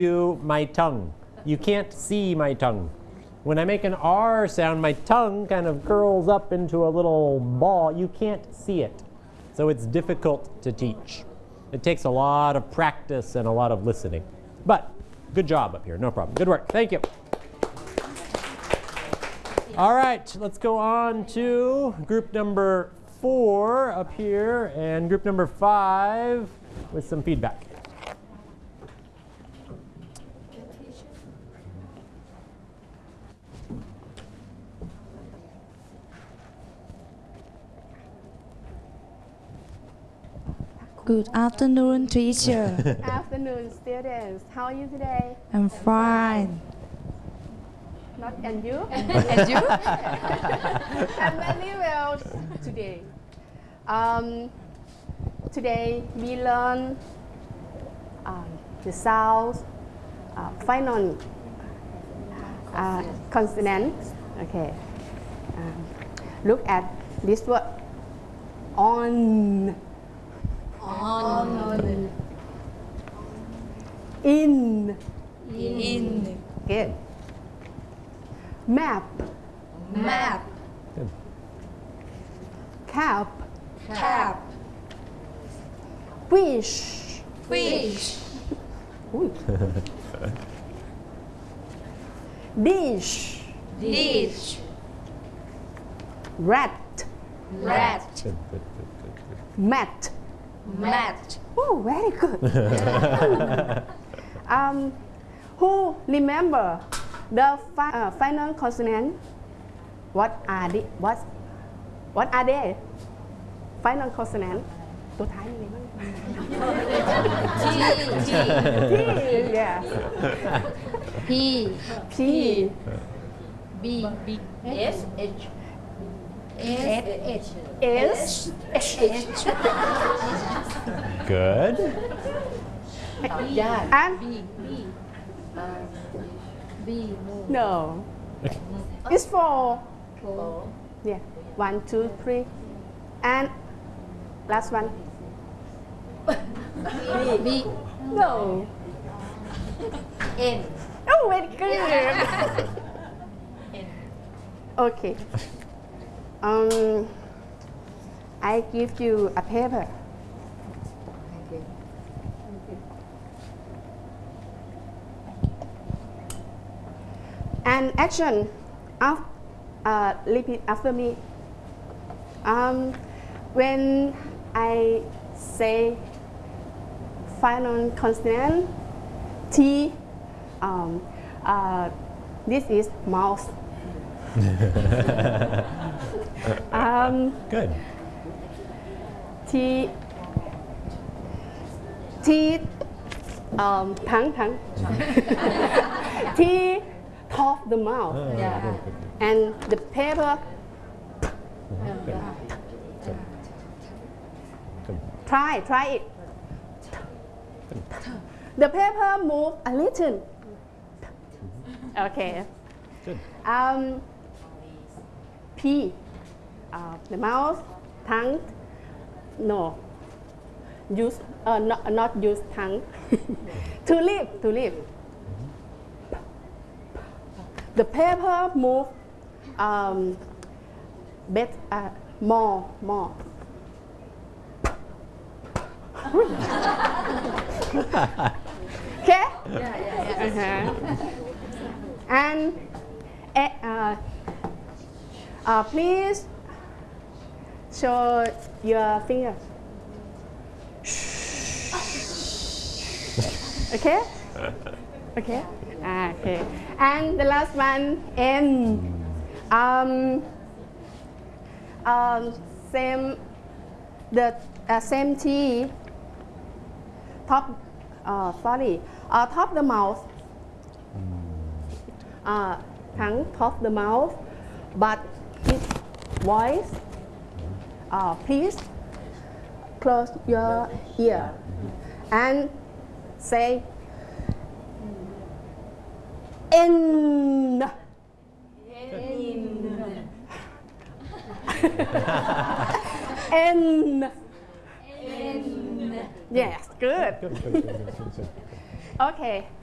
my tongue. You can't see my tongue. When I make an R sound, my tongue kind of curls up into a little ball. You can't see it. So it's difficult to teach. It takes a lot of practice and a lot of listening. But good job up here. No problem. Good work. Thank you. All right, let's go on to group number 4 up here and group number 5 with some feedback. Good afternoon, teacher. Afternoon, students. How are you today? I'm fine. Not and you? And you? I'm very well today. Today we learn the sounds, final consonants. Okay. Look at this word. On. In. Good. Map. Good. Cap. Fish. Ooh. Dish. Rat. Good. Mat. Oh, very good. Who remember the final consonant? What are they? Final consonant. ตัวท้ายมีอะไรบ้าง T. Yeah. P. B. S. Good. And B. no. It's 4. Yeah. 1, 2, 3. And last one. B. No. N. Oh, very good. Okay. I give you a paper. Okay. And action. Repeat after me. When I say final consonant T, this is mouse. Good. T, tongue. T, top the mouth. Good. And the paper, try it. The paper move a little. Okay. Good. P, the mouth, tongue, no. Use not use tongue. to live. The paper move more. Okay? Yeah. And please show your finger. Okay? Okay. And the last one, N. Same T. Top the mouth. Tongue top the mouth, but his voice. Please close your ear and say in. N. Yes, good. Good. Okay.